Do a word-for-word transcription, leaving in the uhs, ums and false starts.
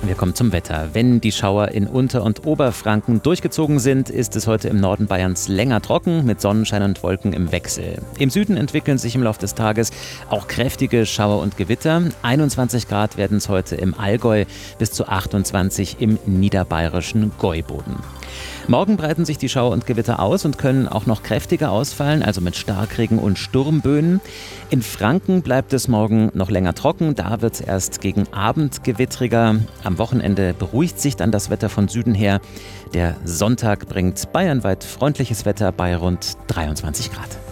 Wir kommen zum Wetter. Wenn die Schauer in Unter- und Oberfranken durchgezogen sind, ist es heute im Norden Bayerns länger trocken mit Sonnenschein und Wolken im Wechsel. Im Süden entwickeln sich im Laufe des Tages auch kräftige Schauer und Gewitter. einundzwanzig Grad werden es heute im Allgäu, bis zu achtundzwanzig im niederbayerischen Gäuboden. Morgen breiten sich die Schauer und Gewitter aus und können auch noch kräftiger ausfallen, also mit Starkregen und Sturmböen. In Franken bleibt es morgen noch länger trocken, da wird es erst gegen Abend gewittriger. Am Wochenende beruhigt sich dann das Wetter von Süden her. Der Sonntag bringt bayernweit freundliches Wetter bei rund dreiundzwanzig Grad.